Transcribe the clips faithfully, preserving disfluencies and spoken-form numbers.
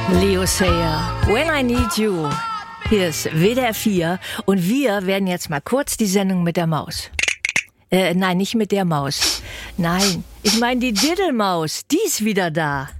Leo Sayer, When I Need You. Hier ist W D R vier und wir werden jetzt mal kurz die Sendung mit der Maus. Äh, nein, nicht mit der Maus. Nein, ich meine die Diddelmaus, die ist wieder da.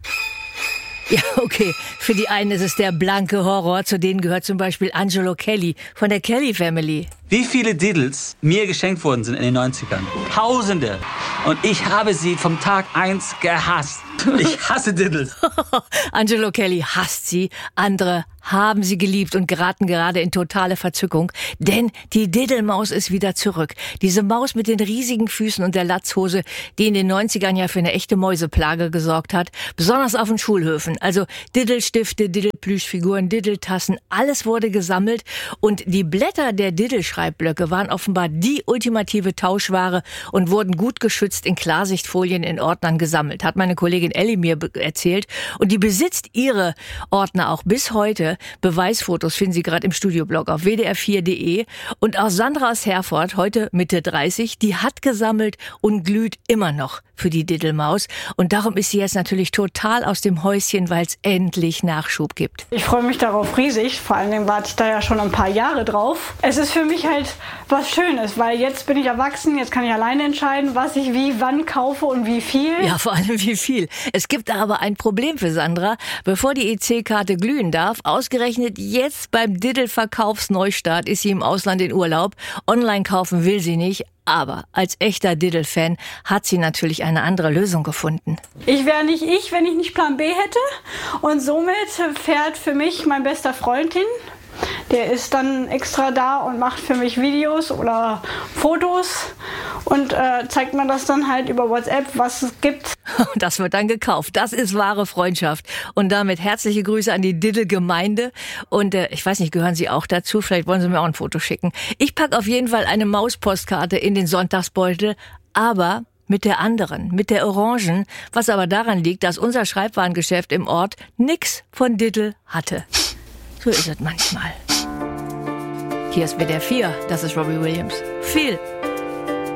Ja, okay, für die einen ist es der blanke Horror, zu denen gehört zum Beispiel Angelo Kelly von der Kelly Family. Wie viele Diddles mir geschenkt worden sind in den neunzigern? Tausende. Und ich habe sie vom Tag eins gehasst. Ich hasse Diddles. Angelo Kelly hasst sie, andere haben sie geliebt und geraten gerade in totale Verzückung, denn die Diddelmaus ist wieder zurück. Diese Maus mit den riesigen Füßen und der Latzhose, die in den neunzigern ja für eine echte Mäuseplage gesorgt hat, besonders auf den Schulhöfen. Also Diddelstifte, Diddelplüschfiguren, Diddeltassen, alles wurde gesammelt und die Blätter der Diddelschreibblöcke waren offenbar die ultimative Tauschware und wurden gut geschützt in Klarsichtfolien in Ordnern gesammelt, hat meine Kollegin Elli mir erzählt. Und die besitzt ihre Ordner auch bis heute. Beweisfotos finden Sie gerade im Studioblog auf w d r vier punkt d e. Und auch Sandra aus Herford, heute Mitte dreißig, die hat gesammelt und glüht immer noch für die Diddelmaus. Und darum ist sie jetzt natürlich total aus dem Häuschen, weil es endlich Nachschub gibt. Ich freue mich darauf riesig. Vor allen Dingen warte ich da ja schon ein paar Jahre drauf. Es ist für mich halt was Schönes, weil jetzt bin ich erwachsen, jetzt kann ich alleine entscheiden, was ich wie, wann kaufe und wie viel. Ja, vor allem wie viel. Es gibt aber ein Problem für Sandra. Bevor die E C-Karte glühen darf, ausgerechnet jetzt beim Diddle-Verkaufsneustart ist sie im Ausland in Urlaub. Online kaufen will sie nicht. Aber als echter Diddle-Fan hat sie natürlich eine andere Lösung gefunden. Ich wäre nicht ich, wenn ich nicht Plan B hätte. Und somit fährt für mich mein bester Freund hin. Der ist dann extra da und macht für mich Videos oder Fotos und äh, zeigt mir das dann halt über WhatsApp, was es gibt. Das wird dann gekauft. Das ist wahre Freundschaft. Und damit herzliche Grüße an die Diddle-Gemeinde. Und äh, ich weiß nicht, gehören Sie auch dazu? Vielleicht wollen Sie mir auch ein Foto schicken. Ich packe auf jeden Fall eine Mauspostkarte in den Sonntagsbeutel, aber mit der anderen, mit der Orangen, was aber daran liegt, dass unser Schreibwarengeschäft im Ort nix von Diddle hatte. So ist es manchmal. Hier ist W D R vier, das ist Robbie Williams. Viel